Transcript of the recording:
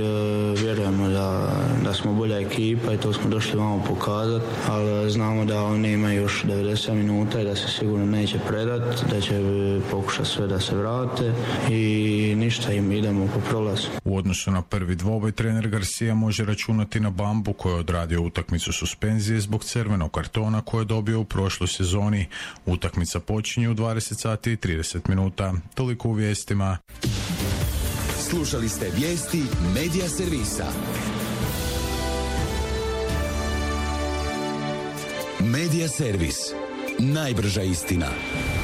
Vjerujemo da smo bolja ekipa i to smo došli vamo pokazati, ali znamo da oni imaju još 90 minuta i da se sigurno neće predati, da će pokušati sve da se vrate i ništa, im idemo po prolazu. U odnosu na prvi dvoboj trener Garcia može računati na Bambu koji je odradio utakmicu suspenzije zbog crvenog kartona koje je dobio u prošloj sezoni. Utakmica počinje u 20 sati i 30 minuta. Toliko u vijestima. Slušali ste vijesti Medija servisa. Medija servis. Najbrža istina.